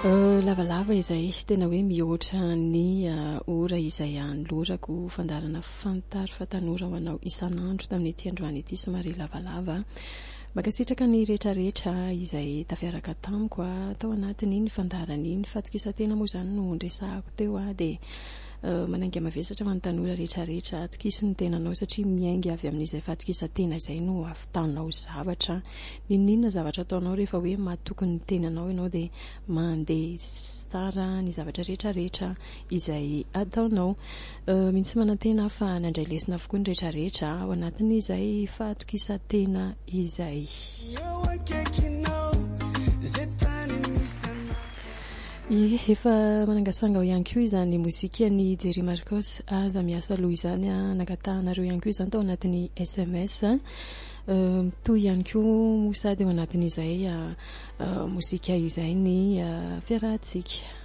Lavalava izay tena hoe mihoatra ny ora izay anolorako fandarana fantaro fa tanora ho anao isan'andro tamin'ity androany ity somary lavalava makasitraka ny rehetrarehetra izay tafiaraka tamiko tao anatin'iny fandaran'iny fatokisantena moa izany no ndresahako teo dia manainga mavesatra ho an'ny tanora rehetrarehetra atokisy ny tenanao satria miainga avy amin'izay fatokisantena izay no afitanao zavatra ninona zavatra ataonao rehefa hoe mahatoky ny tenanao ianao dia mandeha tsara ny zavatra rehetrarehetra izay ataonao mintsy manantena fa nandray lesona avokoa ny rehetrarehetra ao anatin'izay fatokisantena izay efa manangasanga ho ihany koa izany mozika ny Jerry Marcos aza miasa aloha izany nakatahanareo ihany koa izany tao anatin'ny SMS toy ihany koa sady ao anatin'izay mozika izay ny fiarahantsika